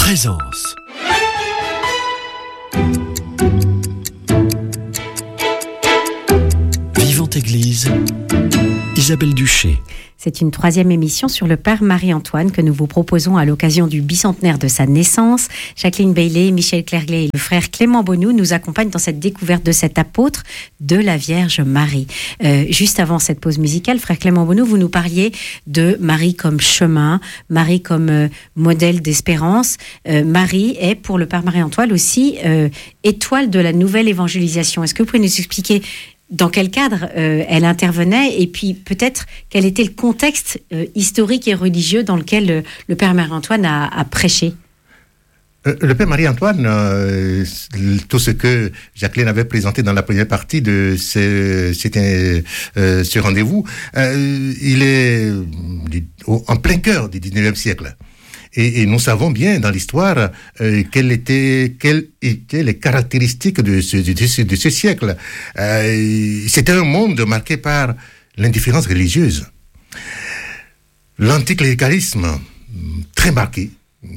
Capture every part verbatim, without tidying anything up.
Présence. Vivante Église, Isabelle Duché. C'est une troisième émission sur le Père Marie-Antoine que nous vous proposons à l'occasion du bicentenaire de sa naissance. Jacqueline Bailey, Michel Clergley et le frère Clément Bonou nous accompagnent dans cette découverte de cet apôtre de la Vierge Marie. Euh, juste avant cette pause musicale, frère Clément Bonou, vous nous parliez de Marie comme chemin, Marie comme euh, modèle d'espérance. Euh, Marie est pour le Père Marie-Antoine aussi euh, étoile de la nouvelle évangélisation. Est-ce que vous pouvez nous expliquer dans quel cadre euh, elle intervenait, et puis peut-être quel était le contexte euh, historique et religieux dans lequel euh, le Père Marie-Antoine a, a prêché? euh, Le Père Marie-Antoine, euh, tout ce que Jacqueline avait présenté dans la première partie de ce, c'était, euh, ce rendez-vous, euh, il est en plein cœur du dix-neuvième siècle. Et, et nous savons bien dans l'histoire euh, quelles étaient, quelles étaient les caractéristiques de ce, de ce, de ce siècle. Euh, c'était un monde marqué par l'indifférence religieuse, l'anticléricalisme très marqué,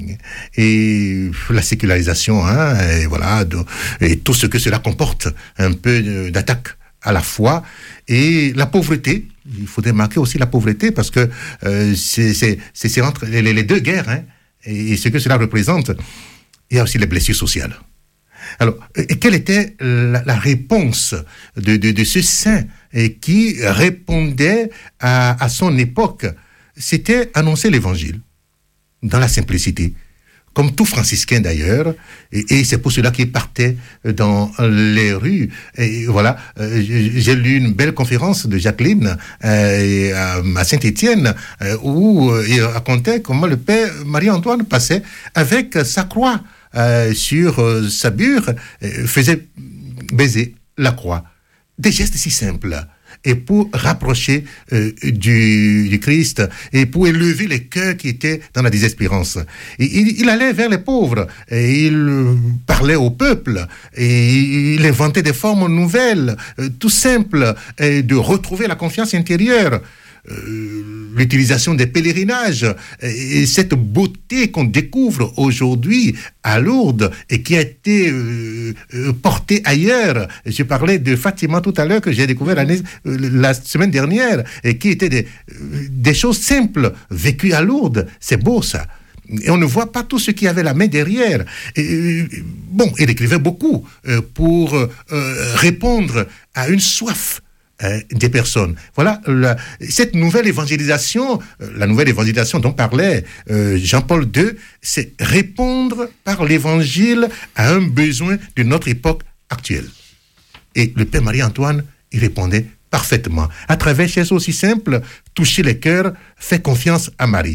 et la sécularisation, hein, et voilà, de, et tout ce que cela comporte, un peu d'attaque à la foi, et la pauvreté. Il faudrait marquer aussi la pauvreté, parce que euh, c'est, c'est, c'est, c'est entre les, les deux guerres, hein, et, et ce que cela représente. Il y a aussi les blessures sociales. Alors, et quelle était la, la réponse de, de, de ce saint et qui répondait à, à son époque? C'était annoncer l'évangile dans la simplicité, comme tout franciscain d'ailleurs, et, et c'est pour cela qu'il partait dans les rues. Et voilà, euh, j'ai lu une belle conférence de Jacqueline euh, à Saint-Étienne, euh, où euh, il racontait comment le Père Marie-Antoine passait avec sa croix euh, sur euh, sa bure, euh, faisait baiser la croix. Des gestes si simples. Et pour rapprocher euh, du, du Christ, et pour élever les cœurs qui étaient dans la désespérance. Et il, il allait vers les pauvres, et il euh, parlait au peuple, et il inventait des formes nouvelles, euh, tout simples, et de retrouver la confiance intérieure. Euh, l'utilisation des pèlerinages, et cette beauté qu'on découvre aujourd'hui à Lourdes et qui a été euh, euh, portée ailleurs. Je parlais de Fatima tout à l'heure, que j'ai découvert l'année, euh, la semaine dernière, et qui étaient des, euh, des choses simples vécues à Lourdes. C'est beau ça. Et on ne voit pas tout ce qu'il y avait la main derrière. Et, bon, il écrivait beaucoup euh, pour euh, répondre à une soif des personnes. Voilà, la, cette nouvelle évangélisation, la nouvelle évangélisation dont parlait euh, Jean-Paul deux, c'est répondre par l'évangile à un besoin de notre époque actuelle. Et le Père Marie-Antoine y répondait parfaitement. À travers des choses aussi simples, toucher les cœurs, faire confiance à Marie.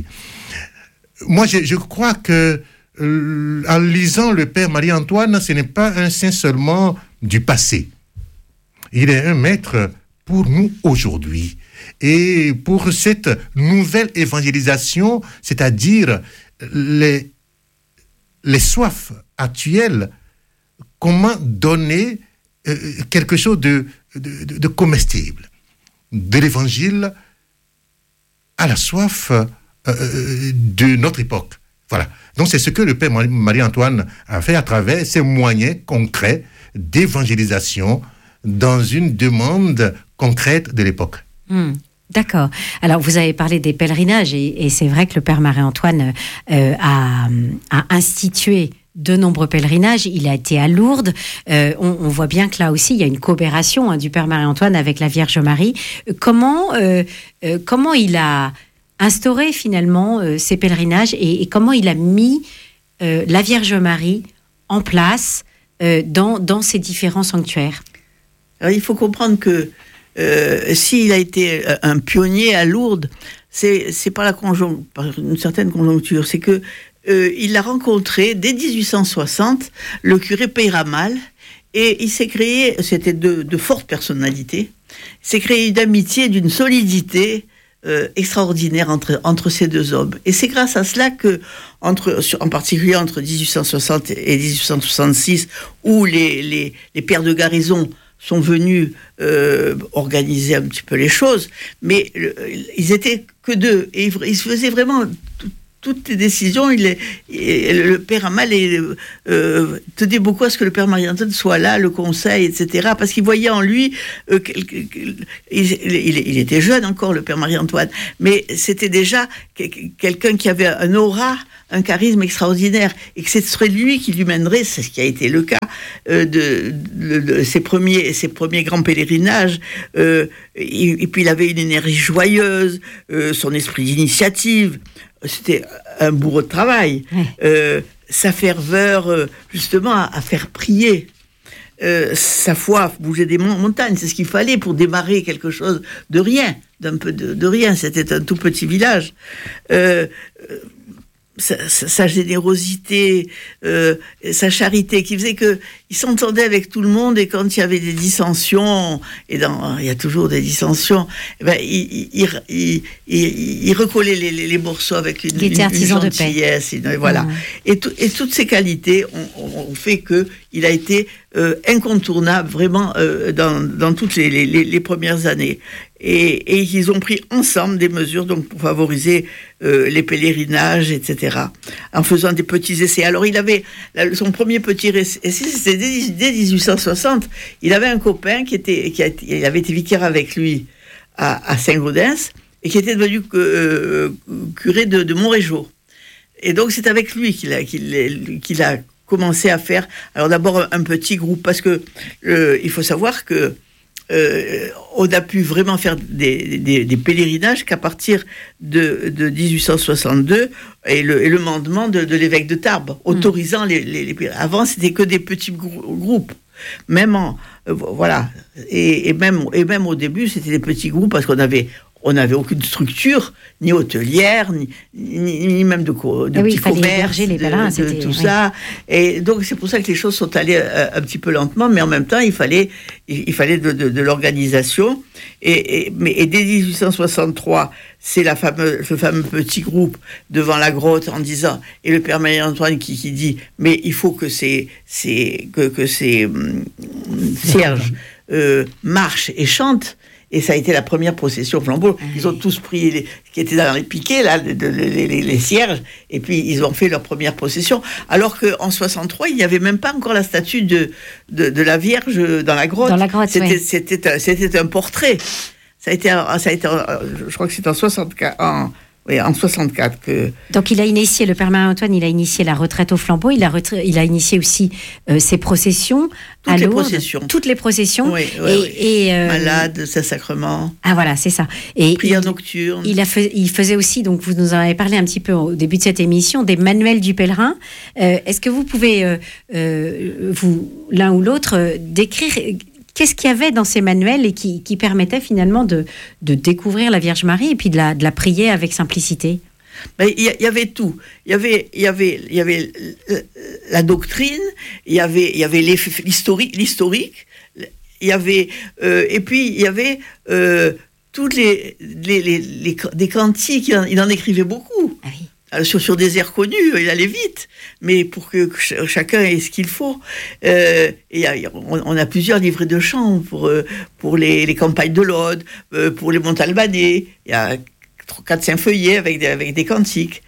Moi, je, je crois que euh, en lisant le Père Marie-Antoine, ce n'est pas un saint seulement du passé. Il est un maître pour nous aujourd'hui. Et pour cette nouvelle évangélisation, c'est-à-dire les, les soifs actuelles, comment donner euh, quelque chose de, de, de, de comestible, de l'évangile à la soif euh, de notre époque. Voilà. Donc c'est ce que le Père Marie-Antoine a fait à travers ces moyens concrets d'évangélisation dans une demande concrète de l'époque. Mmh, d'accord. Alors, vous avez parlé des pèlerinages, et, et c'est vrai que le Père Marie-Antoine euh, a, a institué de nombreux pèlerinages. Il a été à Lourdes. Euh, on, on voit bien que là aussi, il y a une coopération hein, du Père Marie-Antoine avec la Vierge Marie. Comment, euh, euh, comment il a instauré finalement euh, ces pèlerinages, et, et comment il a mis euh, la Vierge Marie en place euh, dans, dans ces différents sanctuaires? Alors, il faut comprendre que euh, s'il a été un pionnier à Lourdes, c'est, c'est par, la conjon- par une certaine conjoncture. C'est que euh, il a rencontré, dès dix-huit cent soixante, le curé Peyramal, et il s'est créé, c'était de, de fortes personnalités, il s'est créé une amitié, d'une solidité euh, extraordinaire entre, entre ces deux hommes. Et c'est grâce à cela que, entre, en particulier entre dix-huit cent soixante et dix-huit cent soixante-six, où les, les, les pères de garnison sont venus euh, organiser un petit peu les choses, mais euh, ils étaient que deux, et ils, ils faisaient vraiment tout, toutes les décisions, il est, il, le père Amal est, euh, tenait beaucoup à ce que le père Marie-Antoine soit là, le conseil, et cetera. Parce qu'il voyait en lui, euh, il, il, il était jeune encore, le père Marie-Antoine, mais c'était déjà quelqu'un qui avait un aura, un charisme extraordinaire, et que ce serait lui qui lui mènerait, c'est ce qui a été le cas, euh, de, de, de ses premiers, ses premiers grands pèlerinages. Euh, et, et puis il avait une énergie joyeuse, euh, son esprit d'initiative. C'était un bourreau de travail. Ouais. Euh, sa ferveur, euh, justement, à, à faire prier. Euh, sa foi à bouger des montagnes, c'est ce qu'il fallait pour démarrer quelque chose de rien, d'un peu de, de rien. C'était un tout petit village. Euh, euh, Sa, sa, sa générosité, euh, sa charité, qui faisait que il s'entendait avec tout le monde, et quand il y avait des dissensions, et dans, il y a toujours des dissensions, eh ben, il, il, il, il, il recollait les, les, les morceaux avec une, une, une gentillesse, une, voilà. Mmh. Et, tout, et toutes ces qualités ont, ont fait que il a été euh, incontournable vraiment euh, dans, dans toutes les, les, les premières années. Et, et ils ont pris ensemble des mesures donc pour favoriser euh, les pèlerinages, et cetera. En faisant des petits essais. Alors il avait son premier petit essai, c'était dès, dès dix-huit cent soixante. Il avait un copain qui était, qui a, il avait été vicaire avec lui à, à Saint-Gaudens et qui était devenu euh, curé de, de Montrégeau. Et donc c'est avec lui qu'il a, qu'il, qu'il a commencé à faire. Alors d'abord un, un petit groupe, parce que euh, il faut savoir que Euh, on a pu vraiment faire des, des, des pèlerinages qu'à partir de, de dix-huit cent soixante-deux et le, et le mandement de, de l'évêque de Tarbes, autorisant mmh. les, les, les... Avant, c'était que des petits grou- groupes. Même en... Euh, voilà. Et, et, même, et même au début, c'était des petits groupes parce qu'on avait... On n'avait aucune structure, ni hôtelière, ni, ni, ni même de, co- de oui, petits commerces, les pèlerins, de, de tout oui. ça. Et donc, c'est pour ça que les choses sont allées un, un petit peu lentement, mais en même temps, il fallait, il, il fallait de, de, de l'organisation. Et, et, mais, et dès dix-huit cent soixante-trois, c'est la fameuse, le fameux petit groupe devant la grotte en disant, et le père Marie-Antoine qui, qui dit, mais il faut que ces, ces, que, que ces hum, cierges euh, marchent et chantent. Et ça a été la première procession flambeau. Ils ont tous pris les qui étaient dans les piquets, là, de, de, les, les, les cierges, et puis ils ont fait leur première procession. Alors qu'en soixante-trois, il n'y avait même pas encore la statue de, de, de la Vierge dans la grotte. Dans la grotte, c'était, oui. c'était, un, c'était un portrait. Ça a été, ça a été, je crois que c'est en soixante-quatre. En, Oui, en soixante-quatre. Que... Donc il a initié, le père Marie-Antoine, il a initié la retraite au flambeau, il a, retra... il a initié aussi euh, ses processions. Toutes à les Lourdes, processions. Toutes les processions. Oui, oui, et, oui. et, euh... Malades, Saint-Sacrement. Ah voilà, c'est ça. Et prière il, nocturne. Il, a fait, il faisait aussi, donc vous nous en avez parlé un petit peu au début de cette émission, des manuels du pèlerin. Euh, est-ce que vous pouvez, euh, euh, vous, l'un ou l'autre, euh, décrire... Qu'est-ce qu'il y avait dans ces manuels et qui, qui permettait finalement de, de découvrir la Vierge Marie et puis de la, de la prier avec simplicité ? Ben, il y, y avait tout. Il y avait, il y avait, il y avait la doctrine, il y avait, il y avait l'historique, l'historique. Il y avait euh, et puis il y avait euh, toutes les, les, les, les des cantiques. Il en, il en écrivait beaucoup. Ah oui. Sur, sur des airs connus, il allait vite, mais pour que, que ch- chacun ait ce qu'il faut. Euh, et y a, on, on a plusieurs livrets de chants pour, pour les, les campagnes de l'Aude, pour les Montalbanais. Il y a quatre cinq feuillets avec des, avec des cantiques.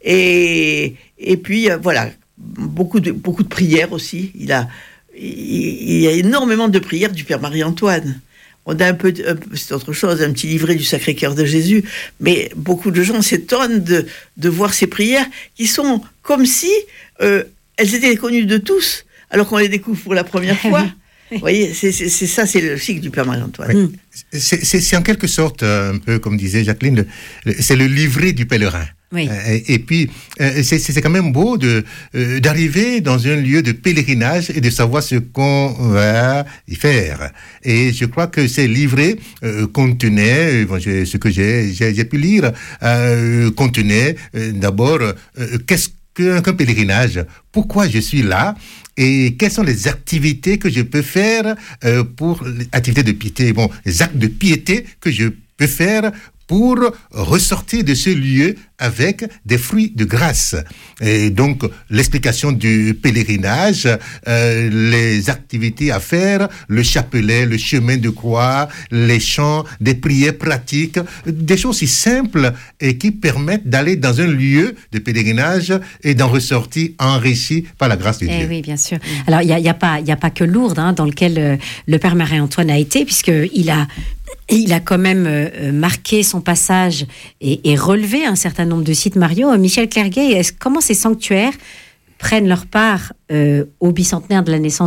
Et, et puis, voilà, beaucoup de, beaucoup de prières aussi. Il, a, il, il y a énormément de prières du Père Marie-Antoine. On a un peu, un peu, c'est autre chose, un petit livret du Sacré-Cœur de Jésus, mais beaucoup de gens s'étonnent de, de voir ces prières qui sont comme si euh, elles étaient connues de tous, alors qu'on les découvre pour la première fois. Vous voyez, c'est, c'est, c'est ça, c'est le cycle du Père Marie-Antoine. Oui. C'est, c'est, c'est en quelque sorte, un peu comme disait Jacqueline, le, c'est le livret du pèlerin. Oui. Euh, et puis, euh, c'est, c'est quand même beau de, euh, d'arriver dans un lieu de pèlerinage et de savoir ce qu'on va y faire. Et je crois que ces livrets euh, contenaient, bon, je, ce que j'ai, j'ai, j'ai pu lire, euh, contenaient euh, d'abord euh, qu'est-ce qu'un, qu'un pèlerinage, pourquoi je suis là, et quelles sont les activités que je peux faire euh, pour les activités de piété, bon, les actes de piété que je peux faire pour ressortir de ce lieu avec des fruits de grâce. Et donc, l'explication du pèlerinage, euh, les activités à faire, le chapelet, le chemin de croix, les chants, des prières pratiques, des choses si simples et qui permettent d'aller dans un lieu de pèlerinage et d'en ressortir enrichi par la grâce de eh Dieu. Oui, bien sûr. Alors, il n'y a, y a, pas, y a pas que Lourdes hein, dans lequel euh, le Père Marie-Antoine a été, puisqu'il a... Il a quand même euh, marqué son passage et, et relevé un certain nombre de sites, Mario. Michel Clerguet, est-ce, comment ces sanctuaires prennent leur part euh, au bicentenaire de la naissance